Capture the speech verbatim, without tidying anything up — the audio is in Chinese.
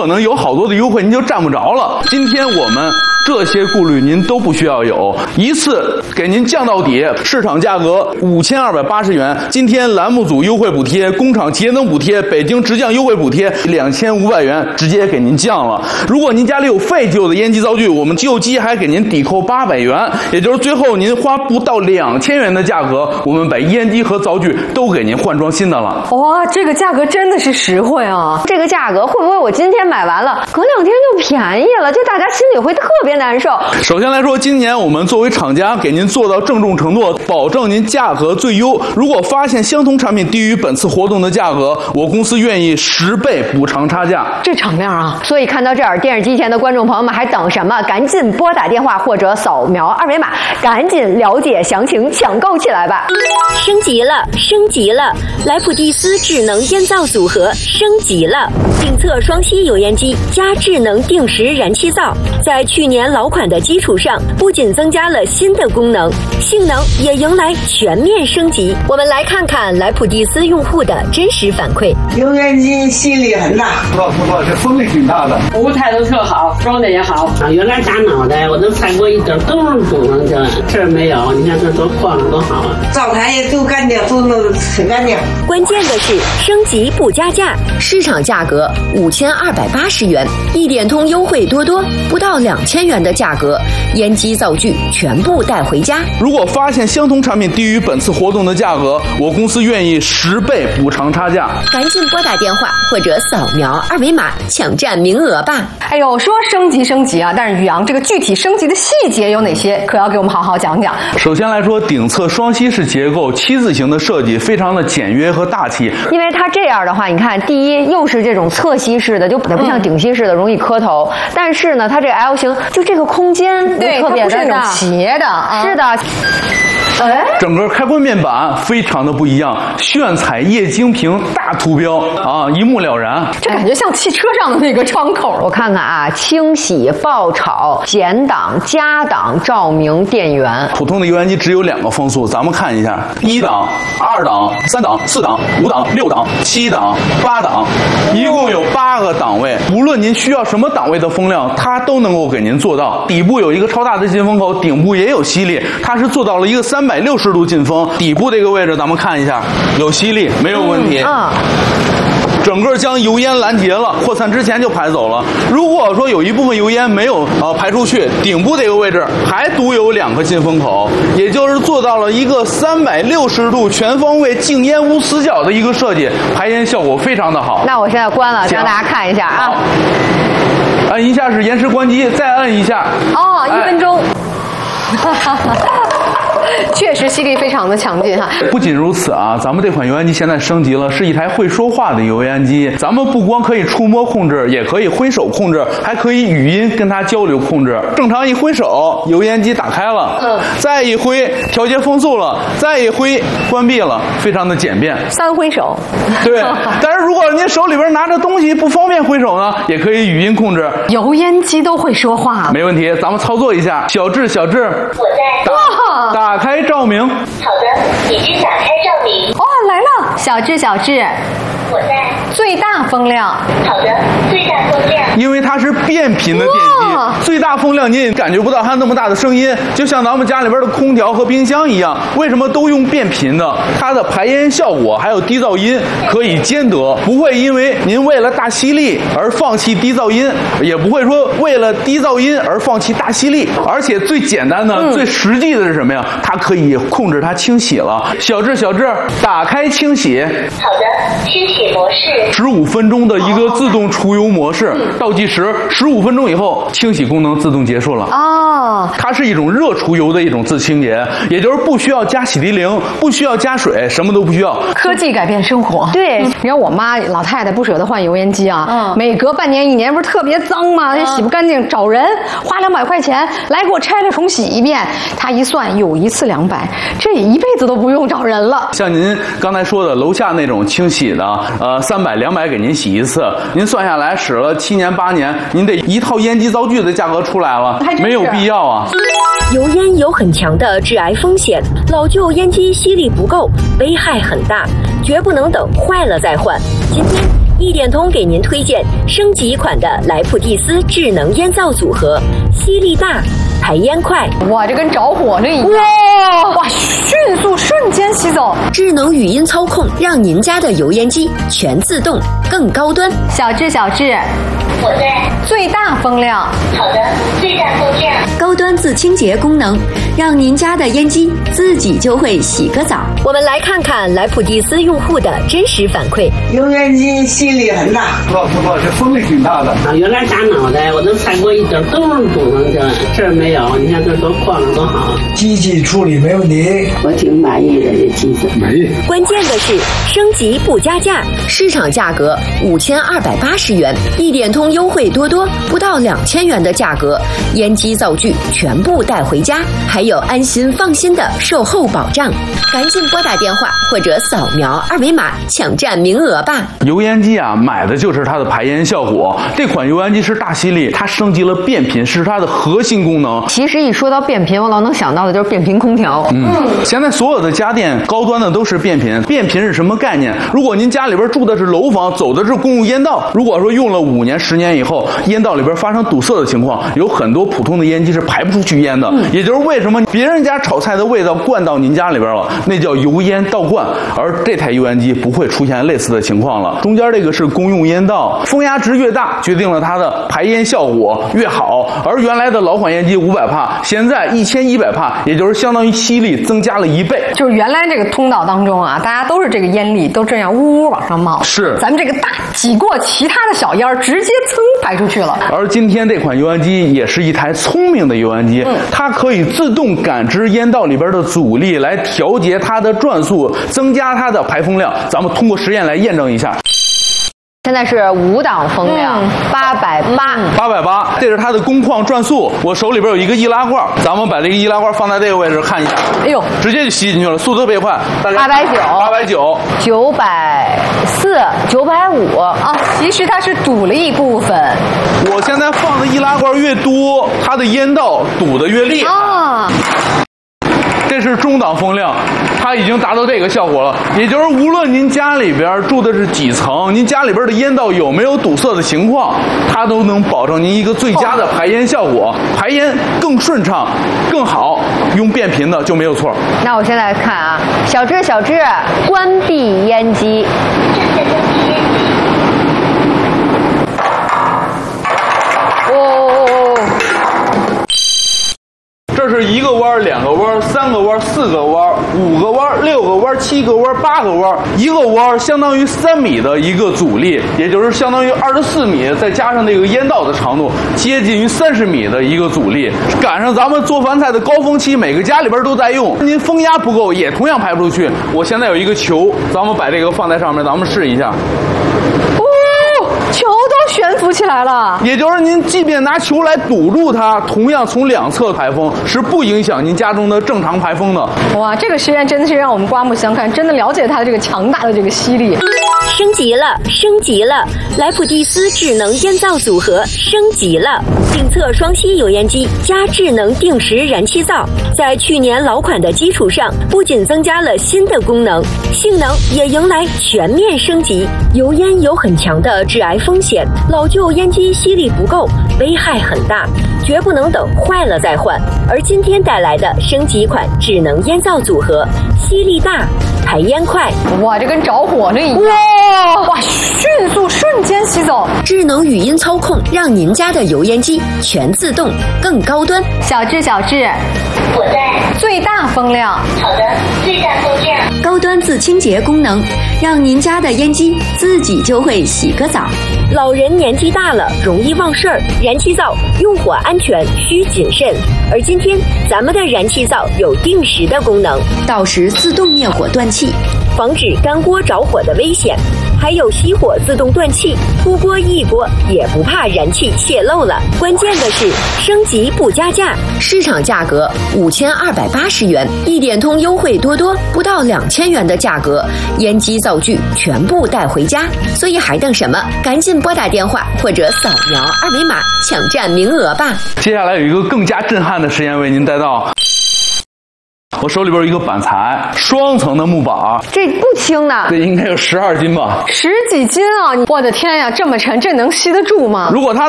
可能有好多的优惠您就占不着了。今天我们这些顾虑您都不需要有，一次给您降到底，市场价格五千二百八十元，今天栏目组优惠补贴、工厂节能补贴、北京直降优惠补贴两千五百元，直接给您降了。如果您家里有废旧的烟机灶具，我们旧机还给您抵扣八百元，也就是最后您花不到两千元的价格，我们把烟机和灶具都给您换装新的了。 哇，这个价格真的是实惠啊！ 这个价格会不会我今天买完了，隔两天就便宜了？就大家心里会特别难受。 首先来说，今年我们作为厂家给您做到郑重承诺，保证您价格最优。如果发现相同产品低于本次活动的价格，我公司愿意十倍补偿差价。 这场面啊！ 所以看到这儿，电视机前的观众朋友们还等什么？赶紧拨打电话或者扫描二维码，赶紧了解详情，抢购起来吧！ 升级了，升级了！莱普蒂斯智能烟灶组合升级了，定测双吸油烟机加智能定时燃气灶，在去年老款的基础上，不仅增加了新的功能，性能也迎来全面升级。我们来看看莱普蒂斯用户的真实反馈。 油烟机吸力很大， 不错不错，这风力挺大的， 服务态度特好，装的也好。 啊，原来扎脑袋，我都踩过一点都是功能性，这没有，你看这多晃多好啊！ 灶台也都干净，都弄得很干净。 关键的是升级不加价，市场价格五千二百八十元，一点通优惠多多，不到两千元的价格，烟机灶具全部带回家。 如果发现相同产品低于本次活动的价格，我公司愿意十倍补偿差价。 赶紧拨打电话或者扫描二维码抢占名额吧。 哎呦，说升级升级啊，但是宇阳这个具体升级的细节有哪些，可要给我们好好讲讲。 首先来说，顶侧双吸式结构七字形的设计非常的简约和大气。 因为它这样的话，你看，第一又是这种侧吸式的，就不像顶吸式的容易磕头。嗯、但是呢，它这个 L 型就这个空间对特别的那种斜的，啊、 是的。 哎， 整个开关面板非常的不一样，炫彩液晶屏大图标啊，一目了然。 这感觉像汽车上的那个窗口。 我看看啊，清洗、爆炒、减档、加档、照明、电源。 普通的油烟机只有两个风速，咱们看一下：一档、二档、三档、四档、五档、六档、七档、八档，一共有八个档位。无论您需要什么档位的风量，它都能够给您做到。底部有一个超大的进风口，顶部也有吸力，它是做到了一个三百六十度进风。底部这个位置咱们看一下，有吸力，没有问题。 啊、 嗯，整个将油烟拦截了，扩散之前就排走了。如果说有一部分油烟没有呃排出去，顶部这个位置还独有两个进风口，也就是做到了一个三百六十度全方位静烟无死角的一个设计，排烟效果非常的好。 那我现在关了，让大家看一下啊。 按一下是延时关机，再按一下。 哦，一分钟。确实吸力非常的强劲哈。 不仅如此啊，咱们这款油烟机现在升级了，是一台会说话的油烟机。咱们不光可以触摸控制，也可以挥手控制，还可以语音跟它交流控制。正常一挥手，油烟机打开了，嗯，再一挥调节风速了，再一挥关闭了，非常的简便。 三挥手。 对，但是如果您手里边拿着东西不方便挥手呢，也可以语音控制。 油烟机都会说话， 没问题。咱们操作一下，小智，小智， 我在。 打打开照明。 好的，已经打开照明。 哦，来了，小智，小智。 我在。 最大风量。 好的，最大风量。 因为它是变频的电机，最大风量您也感觉不到它那么大的声音，就像咱们家里边的空调和冰箱一样。为什么都用变频的？它的排烟效果还有低噪音可以兼得，不会因为您为了大吸力而放弃低噪音，也不会说为了低噪音而放弃大吸力。而且最简单的、嗯、最实际的是什么呀？它可以控制它清洗了。小智，小智，打开清洗。 好的，清洗模式。 十五分钟的一个自动除油模式，嗯、倒计时十五分钟以后，清洗功能自动结束了。 哦， 它是一种热除油的一种自清洁，也就是不需要加洗涤灵，不需要加水，什么都不需要。 科技改变生活。 对， 你看我妈老太太不舍得换油烟机啊，嗯，每隔半年一年不是特别脏吗？嗯、洗不干净，找人花两百块钱来给我拆了重洗一遍。她一算，有一次两百，这一辈子都不用找人了。 像您刚才说的楼下那种清洗的，呃，三百两百给您洗一次，您算下来使了七年八年，您得一套烟机灶具的价格出来了，没有必要啊。 油烟有很强的致癌风险，老旧烟机吸力不够，危害很大，绝不能等坏了再换。今天一点通给您推荐升级款的莱普蒂斯智能烟灶组合，吸力大，排烟快。 哇，这跟着火这一样！哇哇，迅速瞬间吸走。 智能语音操控，让您家的油烟机全自动，更高端。 小智，小智， 我在。 最大风量。 好的，最大风量。 高端自清洁功能，让您家的烟机自己就会洗个澡。我们来看看莱普蒂斯用户的真实反馈。 油烟机吸力很大， 不错不错，这风力挺大的。 啊，原来扎脑袋，我都踩过一点都是堵上去了，这儿没有，你看这多晃多好。 机器处理没问题， 我挺满意的这机子。 满意。 关键的是升级不加价，市场价格五千二百八十元，一点通优惠多多，不到两千元的价格，烟机灶具全部带回家，还有安心放心的售后保障。赶紧拨打电话或者扫描二维码抢占名额吧。 油烟机啊，买的就是它的排烟效果。这款油烟机是大吸力，它升级了变频，是它的核心功能。 其实一说到变频，我老能想到的就是变频空调。 嗯，现在所有的家电高端的都是变频。变频是什么概念？如果您家里边住的是楼房，走的是公共烟道，如果说用了五年、十年以后，烟道里边发生堵塞的情况，有很多普通的烟机是排不出去烟的。嗯、也就是为什么别人家炒菜的味道灌到您家里边了，那叫油烟倒灌，而这台油烟机不会出现类似的情况了。中间这个是公用烟道，风压值越大，决定了它的排烟效果越好。而原来的老款烟机五百帕，现在一千一百帕，也就是相当于吸力增加了一倍。 就是原来这个通道当中啊，大家都是这个烟粒都这样呜呜往上冒， 是咱们这个大挤过其他的小烟儿，直接噌排出去了。 而今天这款油烟机也是一台聪明的油烟机，嗯、它可以自动感知烟道里边的阻力，来调节它的转速，增加它的排风量。咱们通过实验来验证一下。 现在是五档风量，八百八， 八百八，这是它的工况转速。我手里边有一个易拉罐，咱们把这个易拉罐放在这个位置看一下。 哎呦， 直接就吸进去了，速度特别快。 八百九， 八百九， 九百四，九百五啊！其实它是堵了一部分。 我现在放的易拉罐越多，它的烟道堵得越厉害。啊，这是中档风量，它已经达到这个效果了。也就是无论您家里边住的是几层，您家里边的烟道有没有堵塞的情况，它都能保证您一个最佳的排烟效果，排烟更顺畅、更好。用变频的就没有错。 那我现在看啊，小智，小智，关闭烟机。 正在关闭烟机。 哦。 这是一个弯、两个弯、三个弯、四个弯、五个弯、六个弯、七个弯、八个弯。一个弯相当于三米的一个阻力，也就是相当于二十四米，再加上那个烟道的长度，接近于三十米的一个阻力。赶上咱们做饭菜的高峰期，每个家里边都在用，您风压不够，也同样排不出去。我现在有一个球，咱们把这个放在上面，咱们试一下。 球都悬浮起来了， 也就是您即便拿球来堵住它，同样从两侧排风，是不影响您家中的正常排风的。 哇，这个实验真的是让我们刮目相看，真的了解它的这个强大的这个吸力。 升级了，升级了！莱普蒂斯智能烟灶组合升级了，定测双吸油烟机加智能定时燃气灶，在去年老款的基础上，不仅增加了新的功能，性能也迎来全面升级。油烟有很强的致癌风险，老旧烟机吸力不够，危害很大，绝不能等坏了再换。而今天带来的升级款智能烟灶组合，吸力大，排烟快。 哇，这跟着火这一样！哇哇，迅速瞬间吸走。 智能语音操控，让您家的油烟机全自动，更高端。 小智，小智， 我在。 最大风量。 好的，最大风量。 高端自清洁功能，让您家的烟机自己就会洗个澡。老人年纪大了，容易忘事儿，燃气灶用火安全需谨慎。而今天咱们的燃气灶有定时的功能，到时自动灭火断气，防止干锅着火的危险。还有熄火自动断气，出锅一锅也不怕燃气泄漏了。关键的是升级不加价，市场价格五千二百八十元，一点通优惠多多，不到两千元的价格，烟机灶具全部带回家。所以还等什么？赶紧拨打电话或者扫描二维码抢占名额吧。 接下来有一个更加震撼的实验为您带到。 我手里边有一个板材，双层的木板， 这不轻呢， 这应该有十二斤吧？ 十几斤啊！我的天呀，这么沉，这能吸得住吗？ 如果它